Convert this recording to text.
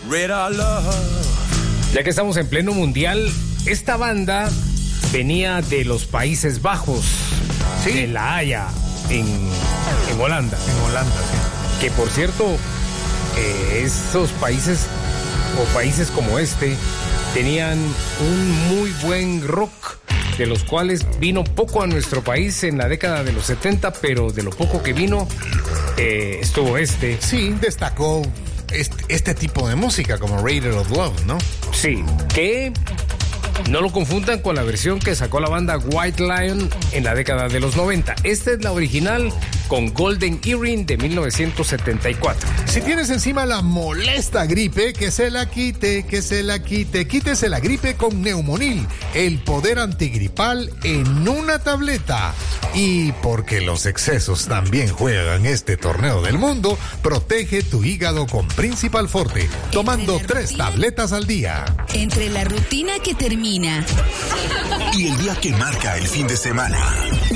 Ya que estamos en pleno mundial, esta banda venía de los Países Bajos, ¿sí? De La Haya, en Holanda. En Holanda, sí. Que por cierto, esos países o países como este tenían un muy buen rock, de los cuales vino poco a nuestro país en la década de los 70, pero de lo poco que vino, estuvo este. Sí, destacó este tipo de música como Raider of Love, ¿no? Sí, que no lo confundan con la versión que sacó la banda White Lion en la década de los 90. Esta es la original con Golden Earring de 1974. Si tienes encima la molesta gripe, que se la quite, quítese la gripe con Neumonil, el poder antigripal en una tableta. Y porque los excesos también juegan este torneo del mundo, protege tu hígado con Principal Forte, tomando 3 tabletas al día. Entre la rutina que termina y el día que marca el fin de semana.